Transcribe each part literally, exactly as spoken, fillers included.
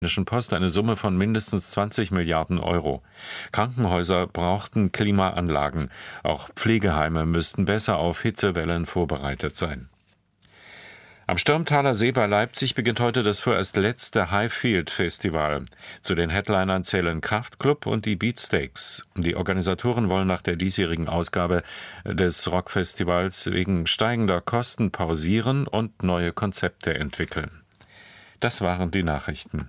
Post eine Summe von mindestens zwanzig Milliarden Euro. Krankenhäuser brauchten Klimaanlagen. Auch Pflegeheime müssten besser auf Hitzewellen vorbereitet sein. Am Stürmtaler See bei Leipzig beginnt heute das vorerst letzte Highfield Festival. Zu den Headlinern zählen Kraftklub und die Beatsteaks. Die Organisatoren wollen nach der diesjährigen Ausgabe des Rockfestivals wegen steigender Kosten pausieren und neue Konzepte entwickeln. Das waren die Nachrichten.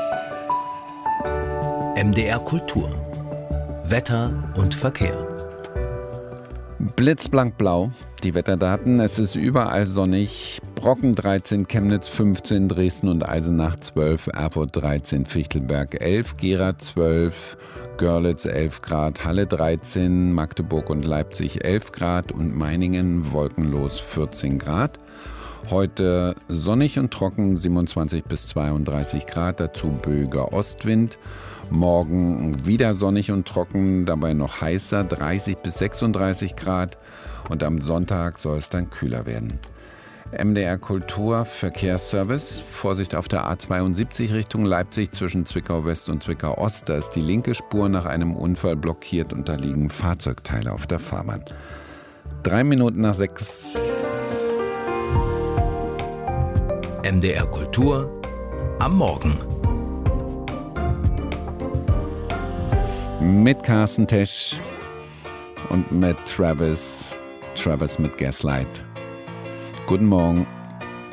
M D R Kultur. Wetter und Verkehr. Blitzblank blau, die Wetterdaten. Es ist überall sonnig. Brocken dreizehn, Chemnitz fünfzehn, Dresden und Eisenach zwölf, Erfurt dreizehn, Fichtelberg elf, Gera zwölf, Görlitz elf Grad, Halle dreizehn, Magdeburg und Leipzig elf Grad und Meiningen wolkenlos vierzehn Grad. Heute sonnig und trocken, siebenundzwanzig bis zweiunddreißig Grad, dazu böiger Ostwind. Morgen wieder sonnig und trocken, dabei noch heißer, dreißig bis sechsunddreißig Grad. Und am Sonntag soll es dann kühler werden. M D R Kultur Verkehrsservice. Vorsicht auf der A zweiundsiebzig Richtung Leipzig zwischen Zwickau West und Zwickau Ost. Da ist die linke Spur nach einem Unfall blockiert und da liegen Fahrzeugteile auf der Fahrbahn. Drei Minuten nach sechs. M D R Kultur am Morgen. Mit Carsten Tesch und mit Travis. Travis mit Gaslight. Guten Morgen.